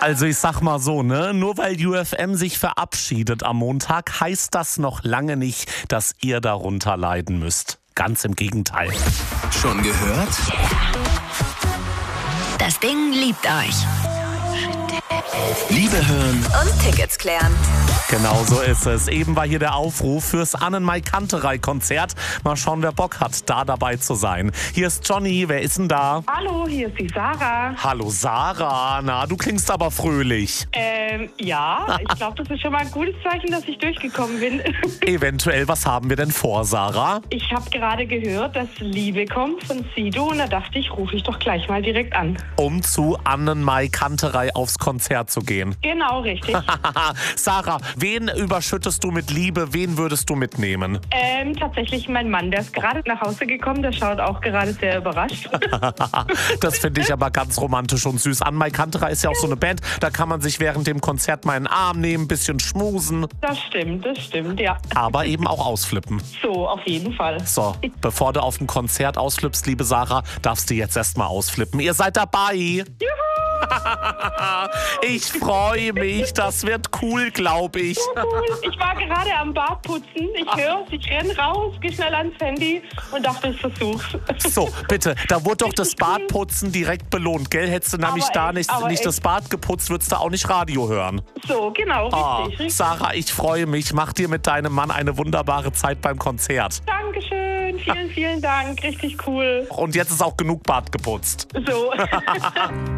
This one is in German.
Also ich sag mal so, ne? Nur weil UFM sich verabschiedet am Montag, heißt das noch lange nicht, dass ihr darunter leiden müsst. Ganz im Gegenteil. Schon gehört? Das Ding liebt euch. Liebe hören Und Tickets klären. Genau so ist es. Eben war hier der Aufruf fürs Annenmai-Kanterei-Konzert. Mal schauen, wer Bock hat, da dabei zu sein. Hier ist Johnny. Wer ist denn da? Hallo, hier ist die Sarah. Hallo Sarah. Na, du klingst aber fröhlich. Ja, ich glaube, das ist schon mal ein gutes Zeichen, dass ich durchgekommen bin. Eventuell, was haben wir denn vor, Sarah? Ich habe gerade gehört, dass Liebe kommt von Sido und da dachte ich, rufe ich doch gleich mal direkt an. Um zu Annenmai-Kanterei aufs Konzert zu gehen. Genau, richtig. Sarah, wen überschüttest du mit Liebe? Wen würdest du mitnehmen? Tatsächlich mein Mann, der ist gerade nach Hause gekommen, der schaut auch gerade sehr überrascht. Das finde ich aber ganz romantisch und süß. Annenmai-Kanterei ist ja auch so eine Band, da kann man sich während dem Konzert mal in den Arm nehmen, ein bisschen schmusen. Das stimmt, ja. Aber eben auch ausflippen. So, auf jeden Fall. So, bevor du auf dem Konzert ausflippst, liebe Sarah, darfst du jetzt erstmal ausflippen. Ihr seid dabei. Juhu! Ich freue mich, das wird cool, glaube ich. So cool. Ich war gerade am Bad putzen, ich höre, ich renne raus, gehe schnell ans Handy und dachte, ich versuch's. So, bitte, da wurde doch das Badputzen direkt belohnt, gell? Hättest du nämlich Aber da echt, nicht aber das echt. Bad geputzt, würdest du auch nicht Radio hören. So, genau, richtig. Sarah, ich freue mich. Mach dir mit deinem Mann eine wunderbare Zeit beim Konzert. Dankeschön, vielen Dank, richtig cool. Und jetzt ist auch genug Bad geputzt. So.